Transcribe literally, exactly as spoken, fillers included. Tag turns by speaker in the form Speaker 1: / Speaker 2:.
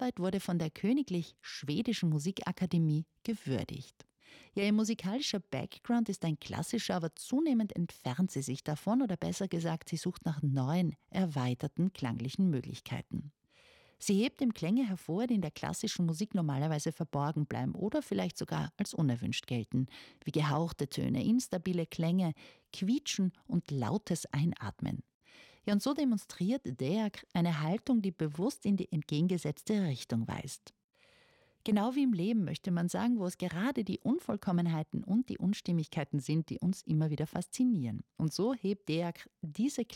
Speaker 1: Arbeit wurde von der Königlich Schwedischen Musikakademie gewürdigt. Ja, ihr musikalischer Background ist ein klassischer, aber zunehmend entfernt sie sich davon oder besser gesagt, sie sucht nach neuen, erweiterten klanglichen Möglichkeiten. Sie hebt eben Klänge hervor, die in der klassischen Musik normalerweise verborgen bleiben oder vielleicht sogar als unerwünscht gelten, wie gehauchte Töne, instabile Klänge, Quietschen und lautes Einatmen. Ja, und so demonstriert Deak eine Haltung, die bewusst in die entgegengesetzte Richtung weist. Genau wie im Leben möchte man sagen, wo es gerade die Unvollkommenheiten und die Unstimmigkeiten sind, die uns immer wieder faszinieren. Und so hebt Deak diese